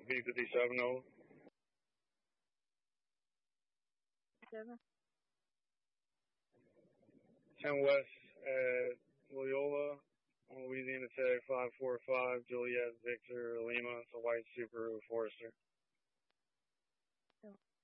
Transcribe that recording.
V57 7. 10 West at Loyola on Louisiana Tech 545 Juliet Victor Lima. It's a white Subaru Forester.